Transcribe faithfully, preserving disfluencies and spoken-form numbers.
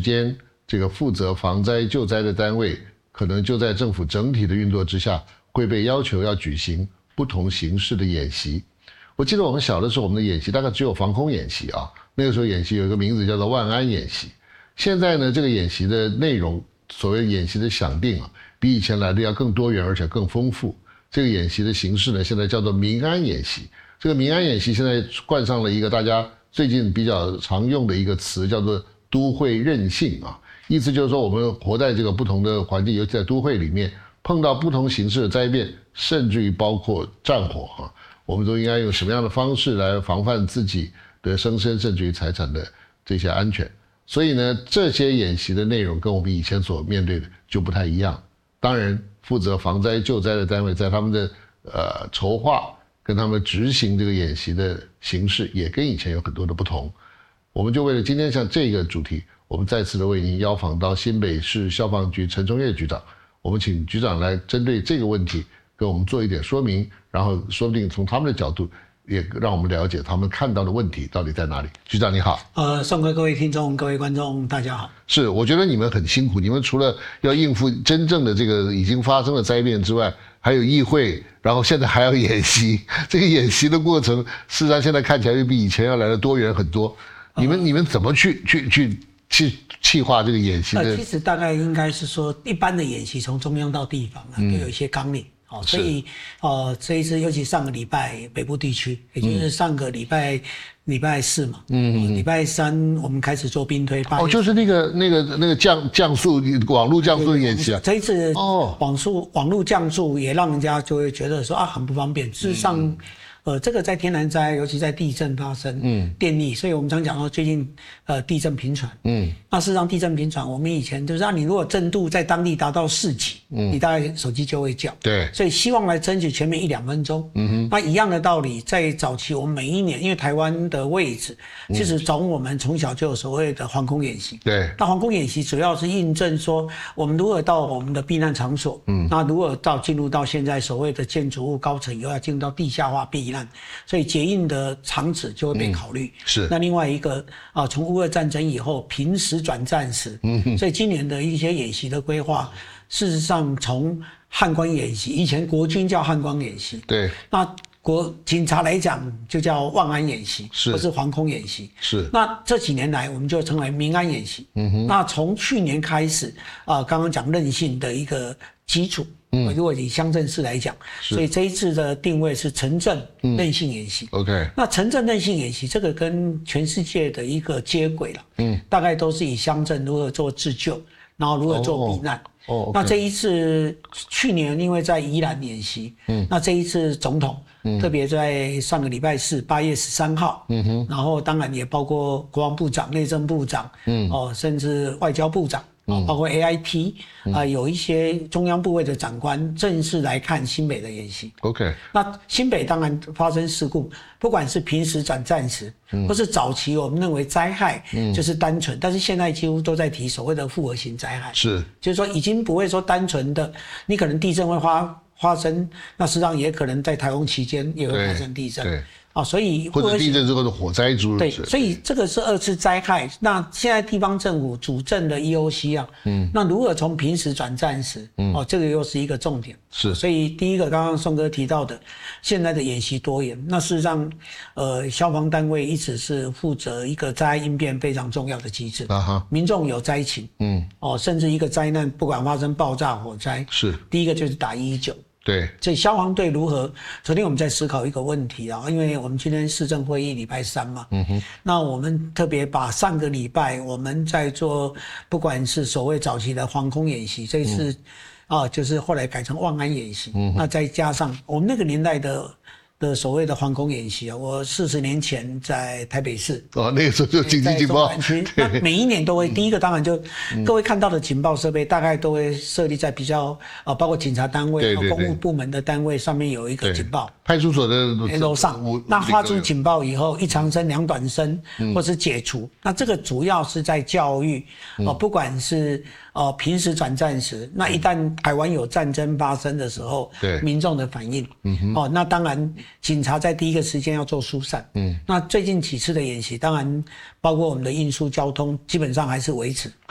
间，这个负责防灾救灾的单位，可能就在政府整体的运作之下，会被要求要举行不同形式的演习。我记得我们小的时候，我们的演习大概只有防空演习啊，那个时候演习有一个名字叫做万安演习。现在呢，这个演习的内容，所谓演习的想定啊，比以前来的要更多元，而且更丰富。这个演习的形式呢，现在叫做民安演习。这个民安演习现在冠上了一个大家最近比较常用的一个词，叫做都会韧性啊。意思就是说，我们活在这个不同的环境，尤其在都会里面，碰到不同形式的灾变，甚至于包括战火啊，我们都应该用什么样的方式来防范自己的生生，甚至于财产的这些安全。所以呢，这些演习的内容跟我们以前所面对的就不太一样。当然，负责防灾救灾的单位在他们的呃筹划跟他们执行这个演习的形式，也跟以前有很多的不同。我们就为了今天像这个主题，我们再次的为您邀访到新北市消防局陈崇业局长，我们请局长来针对这个问题跟我们做一点说明，然后说不定从他们的角度也让我们了解他们看到的问题到底在哪里。局长你好。 呃，宋哥，各位听众、各位观众，大家好。 是，我觉得你们很辛苦，你们除了要应付真正的这个已经发生的灾变之外，还有议会，然后现在还要演习。这个演习的过程，事实上现在看起来又比以前要来的多元很多。你们、呃、你们怎么去去去去企划这个演习的？ 呃，其实大概应该是说，一般的演习从中央到地方啊，都有一些纲领。哦，所以呃，这一次尤其上个礼拜北部地区，也就是上个礼拜礼、嗯、拜四嘛，嗯，礼、呃、拜三我们开始做兵推。 哦，就是那个那个那个降降速网络降速的演习啊。 这一次哦，网速网络降速也让人家就会觉得说啊很不方便。事实上。嗯呃，这个在天然灾，尤其在地震发生，嗯，电力，所以我们常讲到最近，呃，地震频传，嗯，那事实上地震频传，我们以前就是让你如果震度在当地达到四级，嗯，你大概手机就会叫， 对， 所以希望来争取前面一两分钟，嗯哼，那一样的道理，在早期我们每一年，因为台湾的位置，其实从我们从小就有所谓的防空演习， 对， 那防空演习主要是印证说，我们如何到我们的避难场所，嗯，那如何到进入到现在所谓的建筑物高层以后要进入到地下化避难。所以结印的场址就会被考虑、嗯、是。那另外一个啊，从乌俄战争以后平时转战时，嗯，所以今年的一些演习的规划，事实上从汉光演习，以前国军叫汉光演习， 对， 那国警察来讲就叫万安演习， 是， 或是防空演习， 是。 那这几年来我们就称为民安演习，嗯哼。那从去年开始啊，刚刚讲韧性的一个基础。嗯，如果以乡镇市来讲，所以这一次的定位是城镇韧性演习。 嗯、OK， 那城镇韧性演习这个跟全世界的一个接轨了，嗯，大概都是以乡镇如何做自救，然后如何做避难。哦， oh, okay. 那这一次去年因为在宜兰演习，嗯，那这一次总统，嗯，特别在上个礼拜四八月十三号，嗯哼，然后当然也包括国防部长、内政部长，嗯，哦，甚至外交部长。嗯、包括 A I T 啊、呃，有一些中央部位的长官正式来看新北的演习。 OK， 那新北当然发生事故，不管是平时转战时，嗯、或是早期我们认为灾害就是单纯，嗯、但是现在几乎都在提所谓的复合型灾害， 是， 就是说已经不会说单纯的，你可能地震会发发生，那实际上也可能在台风期间也会发生地震。对。啊、哦，所以或者地震之后的火灾诸如此类。 对，所以这个是二次灾害。那现在地方政府主政的 E O C 啊，嗯，那如何从平时转战时，嗯，哦，这个又是一个重点。 是， 所以第一个刚刚宋哥提到的，现在的演习多元，那事实上，呃，消防单位一直是负责一个灾害应变非常重要的机制。啊哈，民众有灾情，嗯，哦，甚至一个灾难，不管发生爆炸、火灾， 是第一个就是打一一九。 对， 所以消防队如何？昨天我们在思考一个问题啊，因为我们今天市政会议礼拜三嘛，嗯哼，那我们特别把上个礼拜我们在做，不管是所谓早期的防空演习，这一次、嗯、啊，就是后来改成万安演习，嗯，那再加上我们那个年代的。的所谓的防空演习啊，我四十年前在台北市哦，那个时候就紧急警报， 那每一年都会、嗯、第一个当然就、嗯、各位看到的警报设备大概都会设立在比较啊，包括警察单位、对对对公务部门的单位上面有一个警报， 派出所的楼上，那发出警报以后，一长声、两短声，嗯、或是解除，那这个主要是在教育哦、呃，不管是。哦，平时转战时，那一旦台湾有战争发生的时候，对民众的反应，嗯哼，哦，那当然警察在第一个时间要做疏散，嗯，那最近几次的演习，当然包括我们的运输交通，基本上还是维持。